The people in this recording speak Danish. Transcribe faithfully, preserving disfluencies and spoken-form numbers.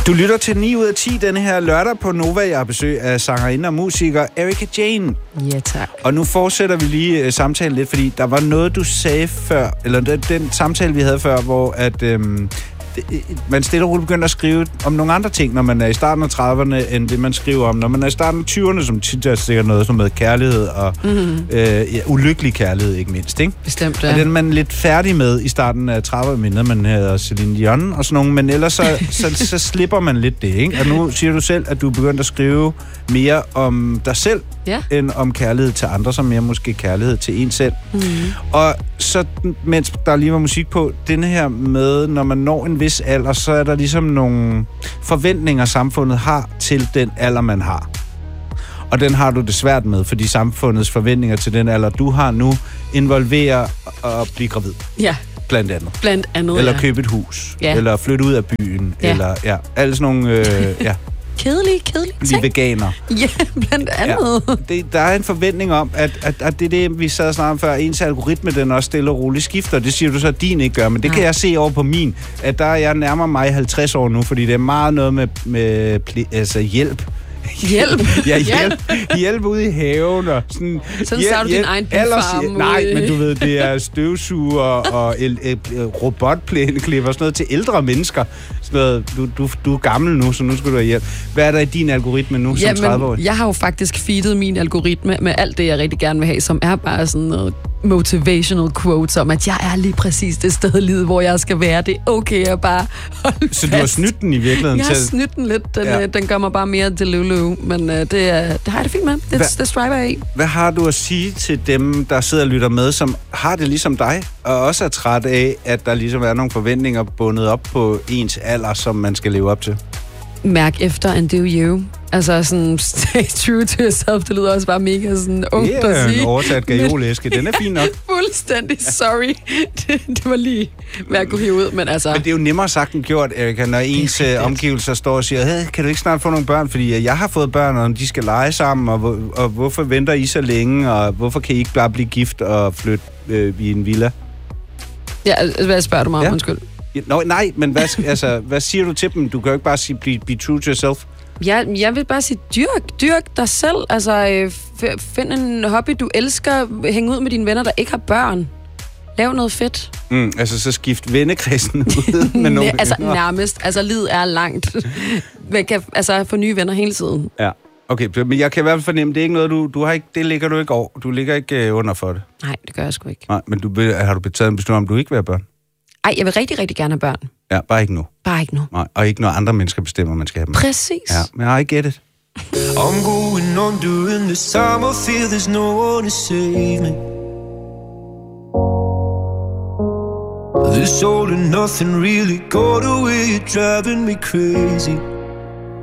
Du lytter til ni ud af ti denne her lørdag på Nova. Jeg har besøg af sangerinde og musiker Erika Jane. Ja, tak. Og nu fortsætter vi lige uh, samtalen lidt, fordi der var noget, du sagde før, eller den, den samtale, vi havde før, hvor at, øhm, det, man stille og roligt begynder at skrive om nogle andre ting, når man er i starten af trediverne, end det, man skriver om. Når man er i starten af tyverne, som tit er sikkert noget som med kærlighed og mm-hmm. øh, ja, ulykkelig kærlighed, ikke mindst. Ikke? Bestemt, ja. Og den er man lidt færdig med i starten af trediverne, mindre man hedder Celine Dion og sådan nogle, men ellers så, så, så, så slipper man lidt det, ikke? Og nu siger du selv, at du er begyndt at skrive mere om dig selv, ja. End om kærlighed til andre, som mere måske kærlighed til en selv. Mm-hmm. Og så, mens der lige var musik på, denne her med, når man når en vis alder, så er der ligesom nogle forventninger, samfundet har til den alder, man har. Og den har du det svært med, fordi samfundets forventninger til den alder, du har nu, involverer at blive gravid. Ja. Blandt andet. Blandt andet, Eller ja. købe et hus. Ja. Eller flytte ud af byen. Ja. Eller, ja, alle sådan nogle, øh, ja. Kedelige, kedelige ting. Blive veganer. Ja, blandt andet. Ja. Det, der er en forventning om, at, at, at det er det, vi sad snart om før, ens algoritme, den også stille og roligt skifter. Det siger du så, at din ikke gør, men det Nej. Kan jeg se over på min, at der er jeg nærmer mig halvtreds år nu, fordi det er meget noget med, med altså hjælp. Hjælp? Ja, hjælp. Hjælp ude i haven. Og sådan, sådan hjælp, du din egen byfarm. Nej, men du ved, det er støvsuger og el, el, el, robotplæneklipper og sådan noget til ældre mennesker. Sådan noget, du, du, du er gammel nu, så nu skal du have hjælp. Hvad er der i din algoritme nu som tredive-årig? Jeg har jo faktisk feedet min algoritme med alt det, jeg rigtig gerne vil have, som er bare sådan noget motivational quotes om, at jeg er lige præcis det sted i livet, hvor jeg skal være. Det er okay at bare holde Så fast. Du har snydt den i virkeligheden? Jeg har snydt den lidt. Den, ja. den gør mig bare mere til Lulu, men uh, det, det har jeg det fint med. Det, Hva, det striver jeg i. Hvad har du at sige til dem, der sidder og lytter med, som har det ligesom dig, og også er træt af, at der ligesom er nogle forventninger bundet op på ens alder, som man skal leve op til? Mærk efter and do you. Altså sådan, stay true to yourself, det lyder også bare mega sådan ungt at sige. Det er en oversat gajolæske, den er fin nok. Fuldstændig, sorry. Det, det var lige, hvad jeg kunne hive ud, men altså... Men det er jo nemmere sagt end gjort, Erika, når ens omgivelser står og siger, hey, kan du ikke snart få nogle børn, fordi jeg har fået børn, og de skal lege sammen, og, og hvorfor venter I så længe, og hvorfor kan I ikke bare blive gift og flytte øh, i en villa? Ja, hvad spørger du mig om, ja. Undskyld? Nå, nej, men hvad, altså, hvad siger du til dem? Du kan jo ikke bare sige, be, be true to yourself. Ja, jeg vil bare sige, dyrk, dyrk dig selv. Altså, f- find en hobby, du elsker. Hæng ud med dine venner, der ikke har børn. Lav noget fedt. Mm, altså, så skift vennekredsen ud med nogle Altså, nærmest. Altså, livet er langt. Man kan altså få nye venner hele tiden. Ja, okay. Men jeg kan i hvert fald fornemme, det er ikke noget, du, du har ikke, det ligger du ikke over. Du ligger ikke under for det. Nej, det gør jeg sgu ikke. Nej, men du, har du betaget en beslutning om, du ikke vil have børn? Ej, jeg vil rigtig, rigtig gerne have børn. Ja, bare ikke nu. Bare ikke nu. Nej, og ikke når andre mennesker bestemmer, man skal have dem. Præcis. Ja, men I get it. I'm going on during this time. I feel there's no one to save me. This all and nothing really got away, you're driving me crazy.